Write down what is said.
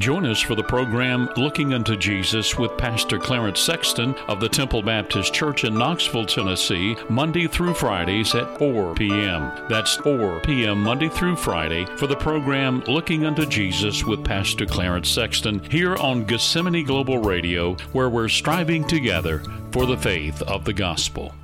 Join us for the program Looking Unto Jesus with Pastor Clarence Sexton of the Temple Baptist Church in Knoxville, Tennessee, Monday through Fridays at 4 p.m. That's 4 p.m. Monday through Friday for the program Looking Unto Jesus with Pastor Clarence Sexton here on Gethsemane Global Radio, where we're striving together for the faith of the gospel.